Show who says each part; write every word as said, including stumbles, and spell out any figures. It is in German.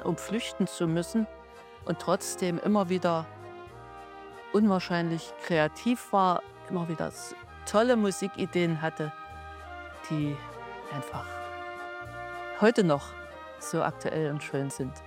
Speaker 1: um flüchten zu müssen und trotzdem immer wieder unwahrscheinlich kreativ war, immer wieder s tolle Musikideen hatte, die einfach heute noch so aktuell und schön sind.